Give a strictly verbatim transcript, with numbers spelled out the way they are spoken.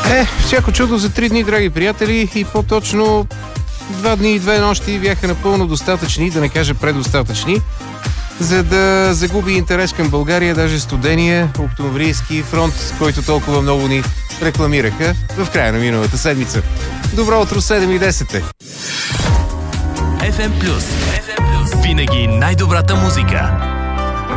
Е, всяко чудо за три дни, драги приятели, и по-точно два дни и две нощи бяха напълно достатъчни, да не кажа предостатъчни, за да загуби интерес към България даже студения октомврийски фронт, който толкова много ни рекламираха в края на миналата седмица. Добро утро, седем и десет. еф ем Плюс. Винаги най-добрата музика.